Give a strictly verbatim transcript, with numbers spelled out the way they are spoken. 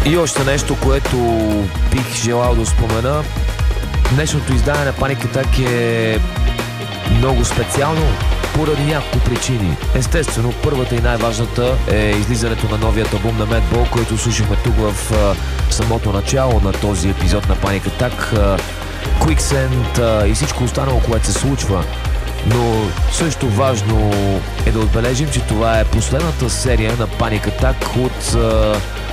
И още нещо, което бих желал да спомена. Днешното издание на Panic Attack е много специално поради няколко причини. Естествено, първата и най-важната е излизането на новият албум на Madball, който слушахме тук в а, самото начало на този епизод на Panic Attack. А, Quicksand а, и всичко останало, което се случва. Но също важно е да отбележим, че това е последната серия на Panic Attack от а,